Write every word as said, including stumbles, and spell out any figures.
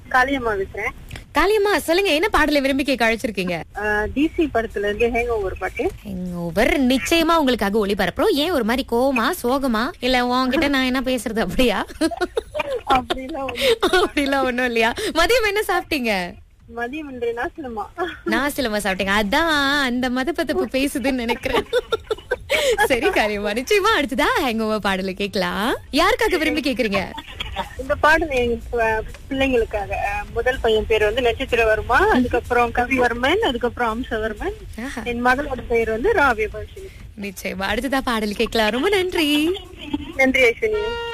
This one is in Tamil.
காளியம்மா பேசுறேன். காளியம்மா சொல்லுங்க, என்ன பாடலை விரும்பி கேட்க அழைச்சிருக்கீங்க? டிசி படத்துல இருந்து ஹேங் ஓவர் பாட்டு. ஓவர் நிச்சயமா உங்களுக்காக ஒளிபரப்புறோம். ஏன் ஒரு மாதிரி கோவமா சோகமா இல்ல உன்கிட்ட நான் என்ன பேசுறது அப்படியா? அப்படிலாம் அப்படிலாம் ஒண்ணும் இல்லையா? மதியம் என்ன சாப்பிட்டீங்க? மதியம் இன்று நாசிலமா நாசிலமா சாப்பிட்டீங்க. அதான் அந்த மதப்பத்தப்பு பேசுதுன்னு நினைக்கிறேன். சரி காரியமா, நிச்சயமா அடுத்ததா ஹேங் ஓவர் பாடலை கேட்கலாம். யாருக்காக விரும்பி கேக்குறீங்க? இந்த பாடல் எங்க பிள்ளைங்களுக்காக. முதல் பையன் பேர் வந்து நட்சத்திரவர்மா, அதுக்கப்புறம் கவிவர்மன், அதுக்கப்புறம் அம்சவர்மன். என் மகளோட பெயர் வந்து ராவிய பாஷினி. நிச்சயமா அடுத்ததா பாடல் கேட்கலாம். ரொம்ப நன்றி. நன்றி ஐஸ்வர்யா.